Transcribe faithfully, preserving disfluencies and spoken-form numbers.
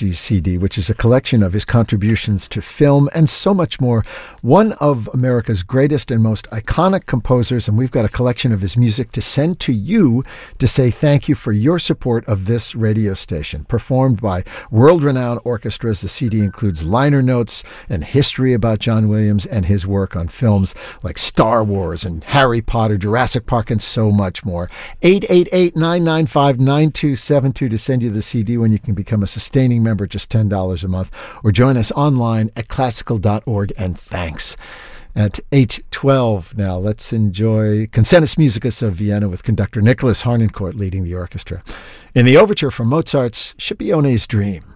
Dizzy's C D, which is a collection of his contributions to film and so much more. One of America's greatest and most iconic composers, and we've got a collection of his music to send to you to say thank you for your support of this radio station. Performed by world-renowned orchestras, the C D includes liner notes and history about John Williams and his work on films like Star Wars and Harry Potter, Jurassic Park, and so much more. eight eight eight, nine nine five, nine two seven two to send you the C D when you can become a sustaining member, just ten dollars a month, or join us online at classical dot org, and thanks. At eight twelve now, let's enjoy Concertus Musicus of Vienna with conductor Nicholas Harnoncourt leading the orchestra in the overture from Mozart's Scipione's Dream.